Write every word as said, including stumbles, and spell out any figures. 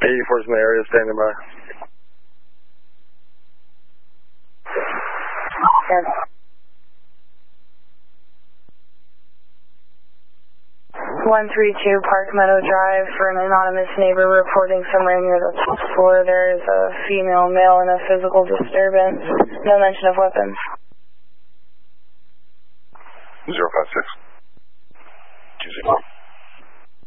eighty-four's in the area, standing by. Yes. one three two Park Meadow Drive for an anonymous neighbor reporting somewhere near the top floor there is a female male in a physical disturbance. No mention of weapons. zero five six. two zero.